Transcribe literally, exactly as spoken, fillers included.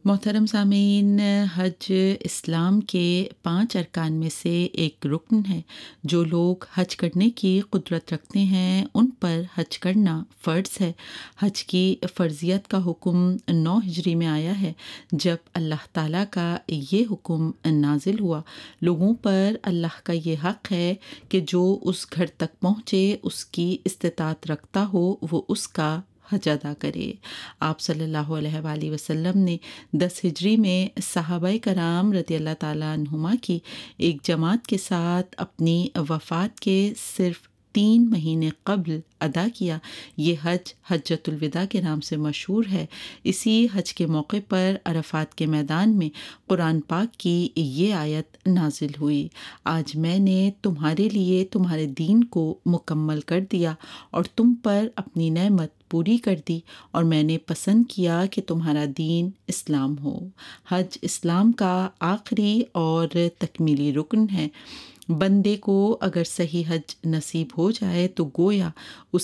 मोहतरम सामीन, हज इस्लाम के पांच अरकान में से एक रुकन है। जो लोग हज करने की कुदरत रखते हैं उन पर हज करना फ़र्ज़ है। हज की फ़र्ज़ियत का हुक्म नौ हिजरी में आया है। जब अल्लाह ताला का ये हुक्म नाजिल हुआ, लोगों पर अल्लाह का ये हक़ है कि जो उस घर तक पहुँचे उसकी इस्तिताअत रखता हो वो उसका हज अदा करे। आप सल्लल्लाहु अलैहि वसल्लम ने दस हिजरी में सहाबाए कराम रज़ी अल्लाह ताला अन्हुमा की एक जमात के साथ अपनी वफ़ात के सिर्फ तीन महीने कब्ल अदा किया। ये हज हज्जतुल विदा के नाम से मशहूर है। इसी हज के मौके पर अरफात के मैदान में कुरान पाक की ये आयत नाजिल हुई, आज मैंने तुम्हारे लिए तुम्हारे दीन को मुकम्मल कर दिया और तुम पर अपनी नेमत पूरी कर दी और मैंने पसंद किया कि तुम्हारा दीन इस्लाम हो। हज इस्लाम का आखिरी और तकमीली रुकन है। बंदे को अगर सही हज नसीब हो जाए तो गोया